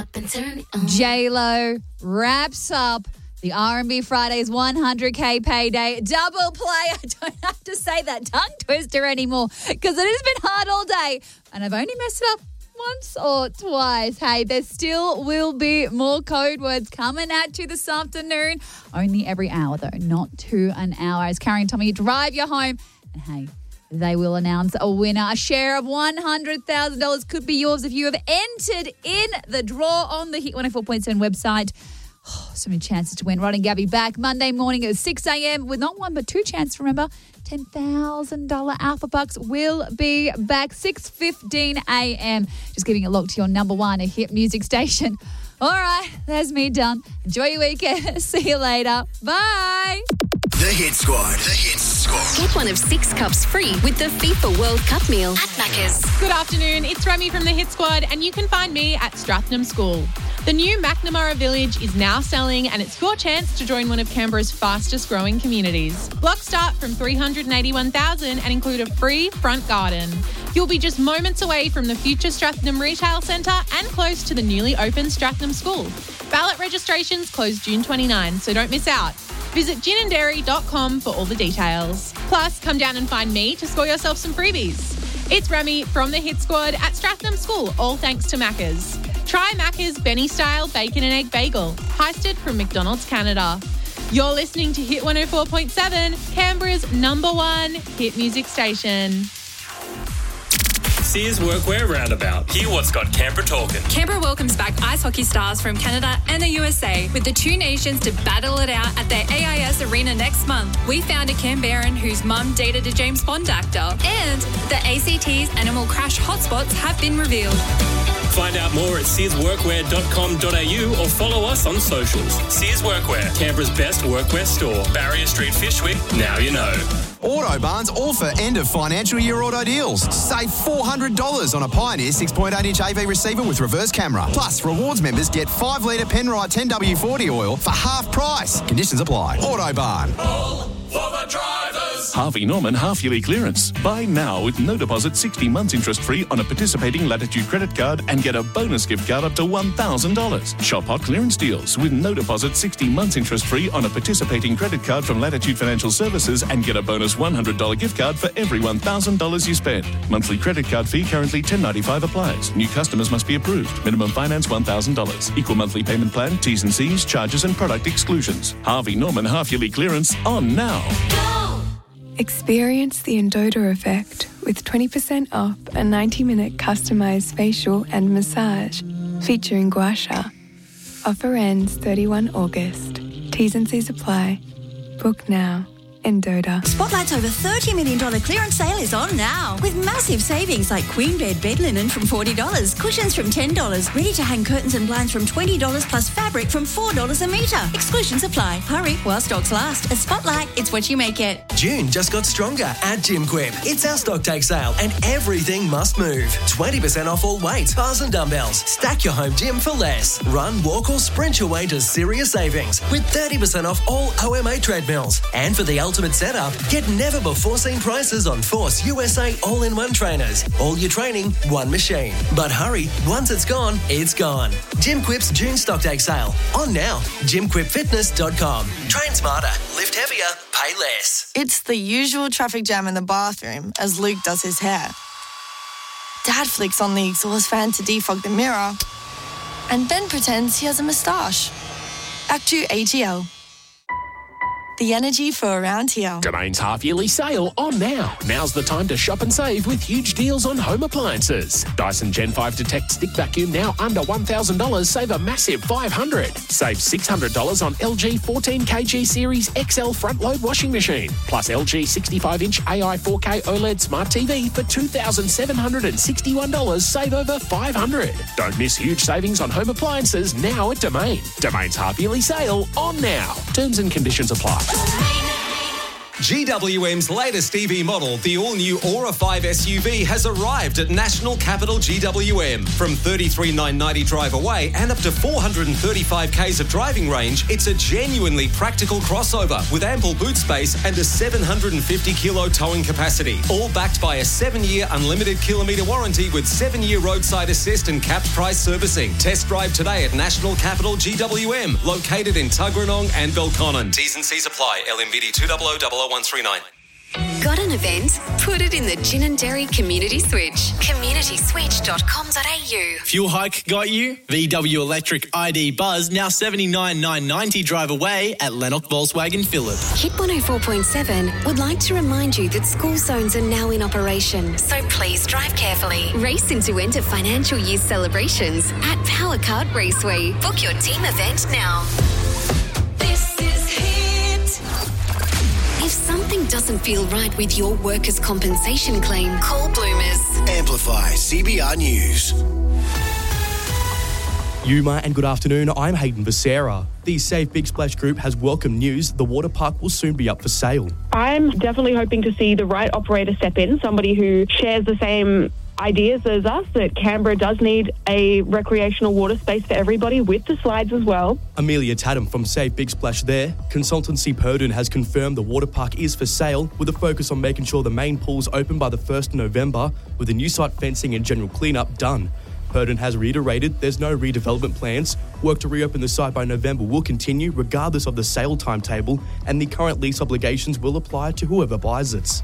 up and turn it on. J-Lo wraps up the R&B Fridays 100K payday double play. I don't have to say that tongue twister anymore because it has been hard all day and I've only messed it up once or twice. Hey, there still will be more code words coming at you this afternoon. Only every hour though, not 2 an hour. As Carrie and Tommy drive you home. And hey, they will announce a winner. A share of $100,000 could be yours if you have entered in the draw on the Hit 104.7 website. Oh, so many chances to win. Rod and Gabby back Monday morning at 6 a.m. with not one but two chances. Remember, $10,000 Alpha Bucks will be back 6:15 a.m. Just giving a look to your number one hit music station. All right, that's me done. Enjoy your weekend. See you later. Bye. The Hit Squad. The Hit Squad. Get one of 6 cups free with the FIFA World Cup meal at Macca's. Good afternoon, it's Remy from the Hit Squad and you can find me at Strathnam School. The new Macnamara Village is now selling and it's your chance to join one of Canberra's fastest growing communities. Blocks start from $381,000 and include a free front garden. You'll be just moments away from the future Strathnam Retail Centre and close to the newly opened Strathnam School. Ballot registrations close June 29, so don't miss out. Visit ginanddairy.com for all the details. Plus, come down and find me to score yourself some freebies. It's Remy from the Hit Squad at Strathnam School, all thanks to Macca's. Try Macca's Benny-style bacon and egg bagel, heisted from McDonald's Canada. You're listening to Hit 104.7, Canberra's number one hit music station. Sears Workwear Roundabout. Hear what's got Canberra talking. Canberra welcomes back ice hockey stars from Canada and the USA with the two nations to battle it out at their AIS Arena next month. We found a Canberran whose mum dated a James Bond actor, and the ACT's Animal Crash hotspots have been revealed. Find out more at searsworkwear.com.au or follow us on socials. Sears Workwear, Canberra's best workwear store. Barrier Street, Fyshwick. Now you know. Autobarn's offer end of financial year auto deals. Save $400 on a Pioneer 6.8-inch AV receiver with reverse camera. Plus, rewards members get 5-litre Penrite 10W40 oil for half price. Conditions apply. Autobarn. All for the drivers. Harvey Norman half-yearly clearance. Buy now with no deposit, 60 months interest-free on a participating Latitude credit card and get a bonus gift card up to $1,000. Shop hot clearance deals with no deposit, 60 months interest-free on a participating credit card from Latitude Financial Services and get a bonus $100 gift card for every $1,000 you spend. Monthly credit card fee currently $10.95 applies. New customers must be approved. Minimum finance $1,000. Equal monthly payment plan, T's and C's, charges and product exclusions. Harvey Norman half-yearly clearance on now. Go! Experience the Endota effect with 20% off a 90-minute customised facial and massage featuring Gua Sha. Offer ends 31 August. T's and C's apply. Book now. Endota. Spotlight's over $30 million clearance sale is on now. With massive savings like Queen Bed bed linen from $40, cushions from $10, ready-to-hang curtains and blinds from $20 plus fabric from $4 a metre. Exclusions apply. Hurry while stocks last. At Spotlight, it's what you make it. June just got stronger at GymQuip. It's our stock take sale and everything must move. 20% off all weights, bars and dumbbells. Stack your home gym for less. Run, walk or sprint your way to serious savings with 30% off all OMA treadmills. And for the ultimate setup, get never-before-seen prices on Force USA all-in-one trainers. All your training, one machine. But hurry, once it's gone, it's gone. GymQuip's June stock take sale. On now. GymQuipFitness.com. Train smarter, lift heavier, pay less. It's the usual traffic jam in the bathroom as Luke does his hair. Dad flicks on the exhaust fan to defog the mirror and then pretends he has a moustache. Act 2 ATL. The energy for around here. Domain's half-yearly sale on now. Now's the time to shop and save with huge deals on home appliances. Dyson Gen 5 Detect Stick Vacuum now under $1,000. Save a massive $500. Save $600 on LG 14kg Series XL front-load washing machine. Plus LG 65-inch AI 4K OLED Smart TV for $2,761. Save over $500. Don't miss huge savings on home appliances now at Domain. Domain's half-yearly sale on now. Terms and conditions apply. GWM's latest EV model, the all-new Aura 5 SUV, has arrived at National Capital GWM. From $33,990 drive away and up to 435 k's of driving range, it's a genuinely practical crossover with ample boot space and a 750-kilo towing capacity. All backed by a 7-year unlimited kilometre warranty with 7-year roadside assist and capped price servicing. Test drive today at National Capital GWM, located in Tuggeranong and Belconnen. T's and C's apply. LMVD 2000139. Got an event? Put it in the Gin and Dairy Community Switch. communityswitch.com.au. Fuel hike got you? VW Electric ID Buzz now $79,990 drive away at Lennox Volkswagen Phillip. Hit 104.7 would like to remind you that school zones are now in operation, so please drive carefully. Race in to enter financial year celebrations at Power Card Raceway. Book your team event now. This is Hit. If something doesn't feel right with your workers' compensation claim, call Bloomers. Amplify CBR News. Yuma and good afternoon, I'm Hayden Becerra. The Save Big Splash Group has welcomed news the water park will soon be up for sale. I'm definitely hoping to see the right operator step in, somebody who shares the same ideas as us, that Canberra does need a recreational water space for everybody with the slides as well. Amelia Tatum from Save Big Splash there. Consultancy Purdon has confirmed the water park is for sale with a focus on making sure the main pool's open by the 1st of November with the new site fencing and general clean-up done. Purdon has reiterated there's no redevelopment plans. Work to reopen the site by November will continue regardless of the sale timetable, and the current lease obligations will apply to whoever buys it.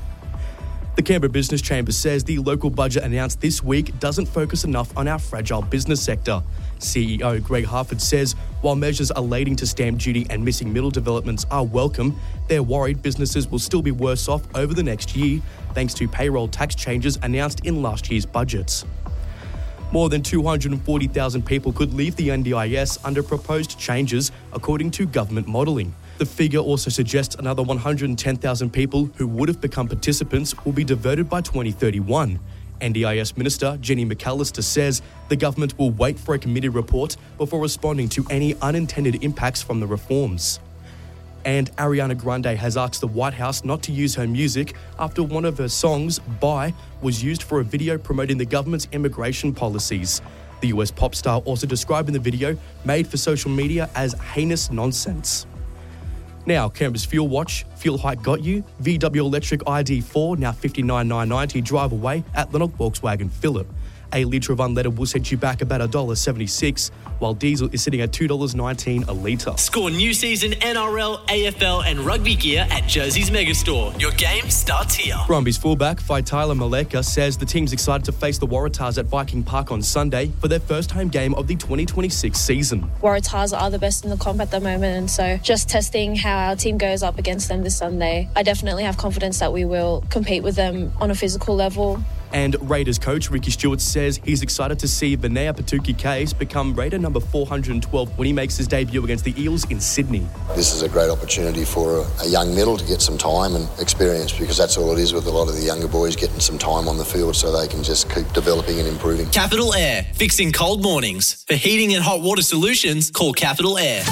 The Canberra Business Chamber says the local budget announced this week doesn't focus enough on our fragile business sector. CEO Greg Harford says while measures relating to stamp duty and missing middle developments are welcome, they're worried businesses will still be worse off over the next year thanks to payroll tax changes announced in last year's budgets. More than 240,000 people could leave the NDIS under proposed changes, according to government modelling. The figure also suggests another 110,000 people who would have become participants will be diverted by 2031. NDIS Minister Jenny McAllister says the government will wait for a committee report before responding to any unintended impacts from the reforms. And Ariana Grande has asked the White House not to use her music after one of her songs, Bye, was used for a video promoting the government's immigration policies. The US pop star also describing the video made for social media as heinous nonsense. Now, Canberra's Fuel Watch. Fuel hike got you. VW Electric ID4 now $59,990 drive away at Lennox Volkswagen Phillip. A litre of unleaded will set you back about $1.76, while diesel is sitting at $2.19 a litre. Score new season NRL, AFL and rugby gear at Jersey's Megastore. Your game starts here. Brumbies fullback Faitala Maleka says the team's excited to face the Waratahs at Viking Park on Sunday for their first home game of the 2026 season. Waratahs are the best in the comp at the moment, and so just testing how our team goes up against them this Sunday. I definitely have confidence that we will compete with them on a physical level. And Raiders coach Ricky Stewart says he's excited to see Vinaya Patuki-Case become Raider number 412 when he makes his debut against the Eels in Sydney. This is a great opportunity for a young middle to get some time and experience, because that's all it is with a lot of the younger boys, getting some time on the field so they can just keep developing and improving. Capital Air, fixing cold mornings. For heating and hot water solutions, call Capital Air.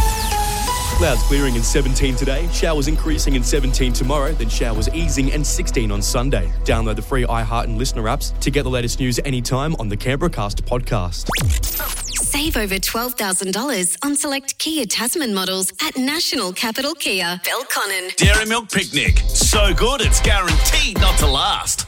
Clouds clearing in 17 today, showers increasing in 17 tomorrow, then showers easing and 16 on Sunday. Download the free iHeart and Listener apps to get the latest news anytime on the Canberra Cast podcast. Save over $12,000 on select Kia Tasman models at National Capital Kia, Belconnen. Dairy Milk Picnic. So good, it's guaranteed not to last.